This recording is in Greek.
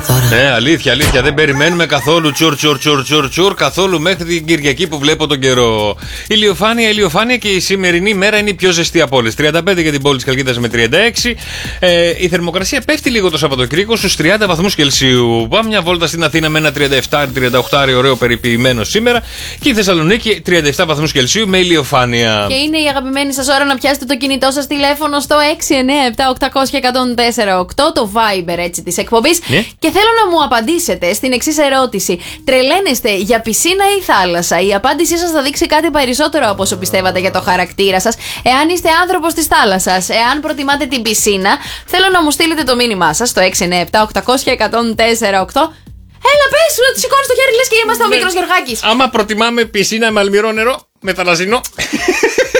τώρα. Ναι, αλήθεια. Δεν περιμένουμε καθόλου τσουρ, καθόλου μέχρι την Κυριακή που βλέπω τον καιρό. Ηλιοφάνεια και η σημερινή μέρα είναι η πιο ζεστή από όλες. 35 για την πόλη της Χαλκίδας με 36. Η θερμοκρασία πέφτει λίγο το Σαββατοκύριακο στους 30 βαθμούς Κελσίου. Πάμε μια βόλτα στην Αθήνα με ένα 37-38 ωραίο περιποιημένο σήμερα. Και η Θεσσαλονίκη 37 βαθμούς Κελσίου με ηλιοφάνεια. Και είναι η αγαπημένη σας ώρα να πιάσετε το κινητό σας τηλέφωνο στο 697-800-1048, το Viber έτσι της εκπομπής. Ναι. Και θέλω να μου απαντήσετε στην εξής ερώτηση. Τρελαίνεστε για πισίνα ή θάλασσα? Η απάντησή σας θα δείξει κάτι περισσότερο από όσο πιστεύατε για το χαρακτήρα σας. Εάν είστε άνθρωπος της θάλασσας, εάν προτιμάτε την πισίνα, θέλω να μου στείλετε το μήνυμά σας στο 697-800-1048. Έλα, πες σου, να σηκώνεις το χέρι, λες και είμαστε ο Μίκρος Γεωργάκης. Άμα προτιμάμε πισίνα με αλμυρό νερό, με θαλασσινό.